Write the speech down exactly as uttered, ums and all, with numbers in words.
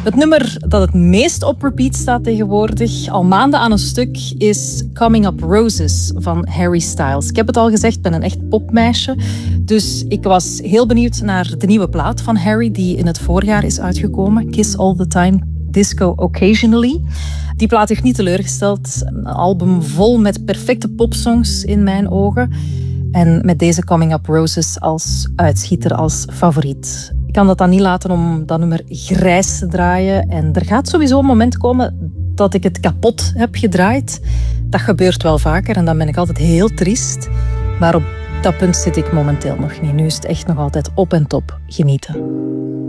Het nummer dat het meest op repeat staat tegenwoordig, al maanden aan een stuk, is Coming Up Roses van Harry Styles. Ik heb het al gezegd, ik ben een echt popmeisje. Dus ik was heel benieuwd naar de nieuwe plaat van Harry, die in het voorjaar is uitgekomen. Kiss All The Time, Disco Occasionally. Die plaat heeft niet teleurgesteld. Een album vol met perfecte popsongs in mijn ogen. En met deze Coming Up Roses als uitschieter, als favoriet. Ik kan dat dan niet laten om dat nummer grijs te draaien. En er gaat sowieso een moment komen dat ik het kapot heb gedraaid. Dat gebeurt wel vaker en dan ben ik altijd heel triest. Maar op dat punt zit ik momenteel nog niet. Nu is het echt nog altijd op en top genieten.